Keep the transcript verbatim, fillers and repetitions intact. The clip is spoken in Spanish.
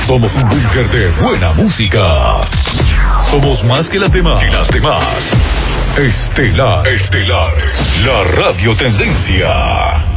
Somos un búnker de buena música. Somos más que las demás. Que las demás. Estelar. Estelar. La radio tendencia.